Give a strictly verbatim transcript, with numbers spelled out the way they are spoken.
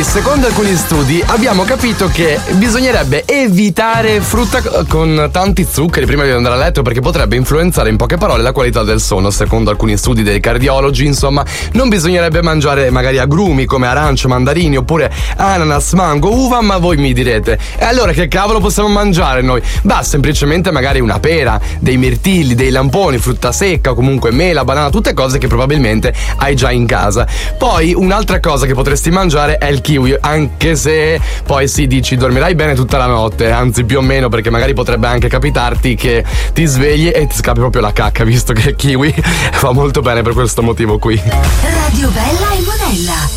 secondo alcuni studi abbiamo capito che bisognerebbe evitare frutta con tanti zuccheri prima di andare a letto, perché potrebbe influenzare, in poche parole, la qualità del sonno. Secondo alcuni studi dei cardiologi, insomma, non bisognerebbe mangiare magari agrumi come arance, mandarini oppure ananas, mango, uva. Ma voi mi direte, e allora che cavolo possiamo mangiare noi? Bah, semplicemente magari una pera, dei mirtilli, dei lamponi, frutta secca o comunque mela, banana, tutte cose che probabilmente hai già in casa. Poi un'altra cosa che potresti mangiare è il kiwi, anche se poi si dici dormirai bene tutta la notte, anzi più o meno, perché magari potrebbe anche capitarti che ti svegli e ti scappi proprio la cacca, visto che il kiwi fa molto bene per questo motivo qui. Radio Bella e Monella.